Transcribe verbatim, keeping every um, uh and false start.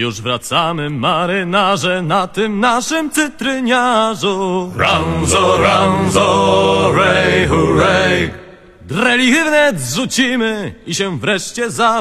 Już wracamy, marynarze, na tym naszym cytryniarzu. Ranzo, ranzo, rej, hurray. Drelichy wnet zrzucimy i się wreszcie za